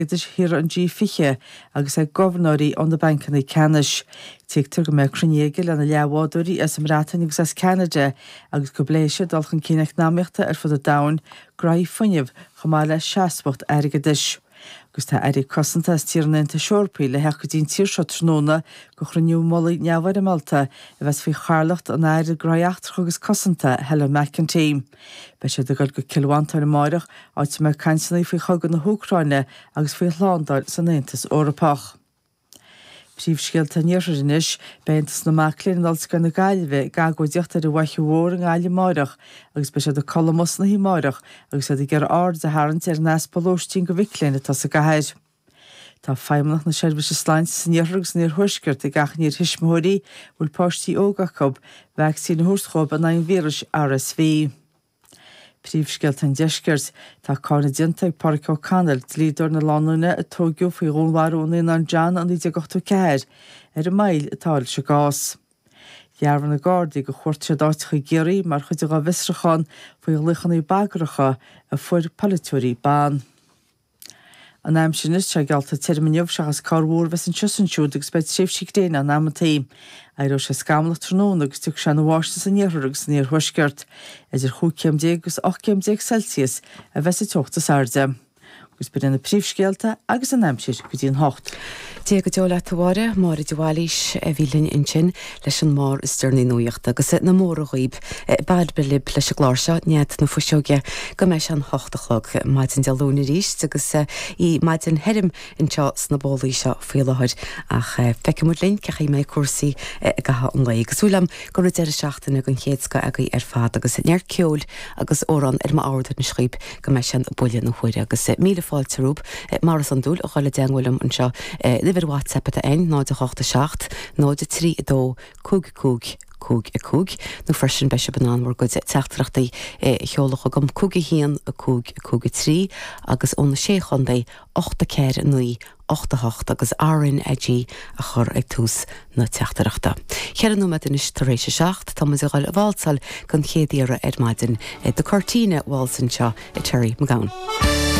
is hir an G fiche agus governori on the bank in the Canish. Tiktur go me cruniegil an a leabhádúí as am rátain agus as Canada agus go bléise dulchan cíneach námíochta fud a dain graí funineh chomáile seaaspacht airgadis. Agus tá airí cosanta as tíirnanta seorpaí le heach go dín tírseo tróna go chruniú mollaí neamhair a Malta a bheits fao charlacht an air graíachtar agus cosanta Helen McEntee. Be sé do go kilhhaantar na máireach áit me cansannaí fao chugan na Húcráine agus fao Lándáil san Aontas Eorpach. Príomhscéalta níorthairis b'aontas na maclín als gan na Gaillimhe gagóideachtar a bhaithú mhór an Gaillimh máireach agus be sé do colmas na hí máireach agus a gur ard a harant nás polóistín go bhicléine tá sa gahéir. Tá feimnach na seirbhíse sláinte san níorthragus níor thuisgurt a gachan níor hisismóirí bhfuil páistí ógachob vaccín na húschob an aon vírus RSV. Príomhscéalta an deisgurt tá cána dintaigh Pádraig O'Connell lídar na Lánúna a tógiú faoi gholmharúna an Jan an 1984 a mail atáil se gás. Dearbhan na Gardaí go chuirt sé dáit chu géirí mar chuid go bhisrachan faoi lichannaí bagracha a fuair palaitúirí bán. An aim sin is se gealta terminiuh seachas carhúr ves an tusansiúd agus beit séfsí déine an amtaí. Airó sé scamlacht tróna agus tuach se na bháiste san níorthragus níor thuisgurt, idir 5 agus 8 Celsius a bheits a teachtas airde. Agus bud na príomhscéalta agus an aimsir go dtíon hocht. Dé go deola táhara mar i dháilís a bhílinn intin leis an mór is stúrnaí nuíochta agus na mór a ghuiib bad belib leis a gláirse nead na fuiseoge go meis an hochtalog maid an dealúna ríist agus í maid an herim inseo na bólaí seo féalaid ach feicimúd linn cecha mé cuasaí gatha an lé. Agus bhfuilam go deir seachtainna an chéadsca agaí ar fad agus near ceol agus órán ar má áirda na scríb go meis an buile na chuire agus míle fáiltarúb mar an dúil a chuile deanghfuilm an seo Liver WhatsApp at ein 987 932 cúg nó freisin be se banán mar go teachtarachtaí cheolalacha gom cúga hían a cúga trí agus ónna séchandé 8 céir nuí 8 agus árin edí a chur ag tús na teachtarachta. Chear an númad in is taréis 6 tá mas gáil a bhálsal gan chéadíara maidin de cortíine bhálsan seo i Terry McGowan.